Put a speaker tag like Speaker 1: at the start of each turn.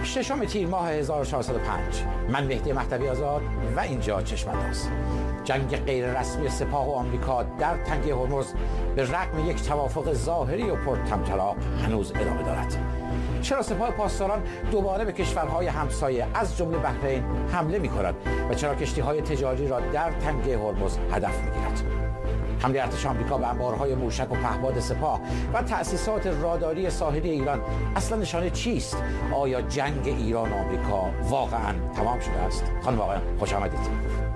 Speaker 1: ششم تیر ماه 1405 من مهدی مهدوی آزاد و اینجا چشم‌انداز. جنگ غیر رسمی سپاه و آمریکا در تنگه هرمز به رغم یک توافق ظاهری و پرطمطراق هنوز ادامه دارد. چرا سپاه پاسداران دوباره به کشورهای همسایه از جمله بحرین حمله می‌کند و چرا کشتی‌های تجاری را در تنگه هرمز هدف می‌گیرد؟ حمله ارتش آمریکا به انبارهای موشک و پهپاد سپاه و تأسیسات راداری ساحلی ایران اصلا نشانه چیست؟ آیا جنگ ایران و آمریکا واقعا تمام شده است؟ خانم و آقایان خوش آمدید.